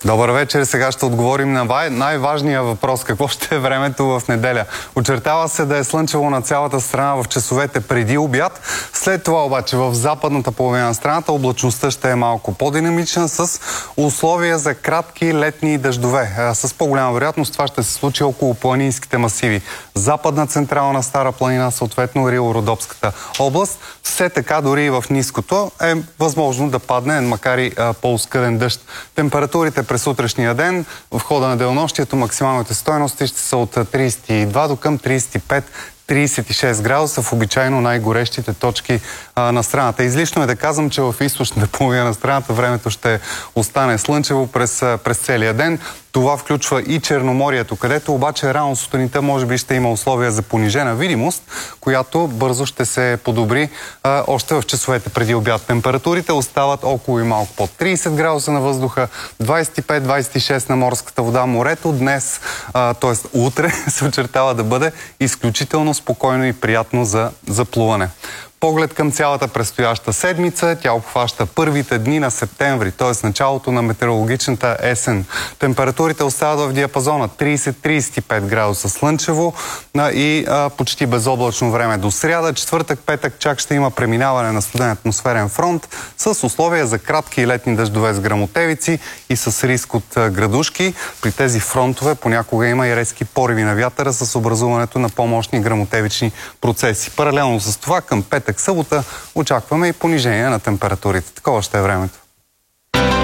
Добър вечер. Сега ще отговорим на най-важния въпрос. Какво ще е времето в неделя? Очертава се да е слънчево на цялата страна в часовете преди обяд. След това обаче в западната половина на страната облачността ще е малко по-динамична с условия за кратки летни дъждове. С по-голяма вероятност това ще се случи около планинските масиви. Западна, централна, Стара планина, съответно Рило-Родопската област. Все така дори и в ниското е възможно да падне, макар и по-оскъден дъжд. Температурите през утрешния ден в хода на денонощието максималните стойности ще са от 32 до към 35-36 градуса в обичайно най-горещите точки на страната. Излишно е да казвам, че в източната половина на страната времето ще остане слънчево през целия ден. Това включва и Черноморието, където обаче рано сутринта може би ще има условия за понижена видимост, която бързо ще се подобри още в часовете преди обяд. Температурите остават около и малко под 30 градуса на въздуха, 25-26 на морската вода. Морето днес, т.е. утре, се очертава да бъде изключително спокойно и приятно за плуване. Поглед към цялата предстояща седмица, тя обхваща първите дни на септември, т.е. началото на метеорологичната есен. Температурите остават в диапазона 30-35 градуса слънчево и почти безоблачно време до сряда. Четвъртък, петък чак ще има преминаване на студен атмосферен фронт с условия за кратки летни дъждове с гръмотевици и с риск от градушки. При тези фронтове понякога има и резки пориви на вятъра с образуването на по-мощни гръмотевични процеси. Паралелно с това към петък, събота очакваме и понижение на температурите. Такова ще е времето.